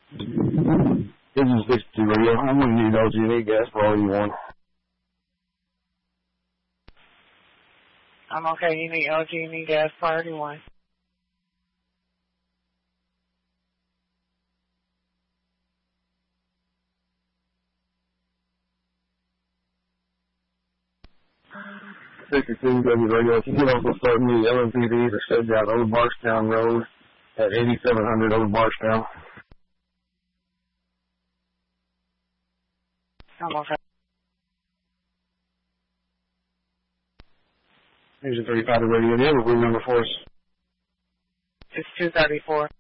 This is 62 radio. I'm going to need LG&E gas for all you want. I'm okay. You need LG&E gas priority 1. Radio. If you can also start me the LMPD to shut down Old Marshtown Road at 8700 Old Marshtown. I'm okay. Here's a 35 radio. Do you have a room number for us? It's 234.